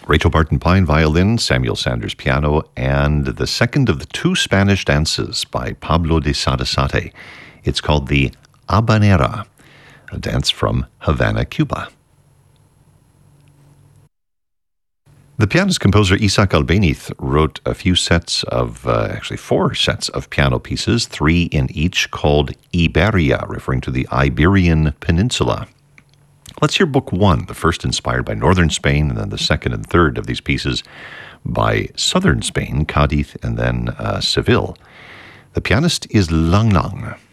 Rachel Barton Pine, violin, Samuel Sanders, piano, and the second of the two Spanish dances by Pablo de Sarasate. It's called the Habanera, a dance from Havana, Cuba. The pianist composer Isaac Albéniz wrote a few sets of, actually 4 sets of piano pieces, 3 in each, called Iberia, referring to the Iberian Peninsula. Let's hear Book 1, the first inspired by northern Spain, and then the second and third of these pieces by southern Spain, Cádiz, and then Seville. The pianist is Lang Lang.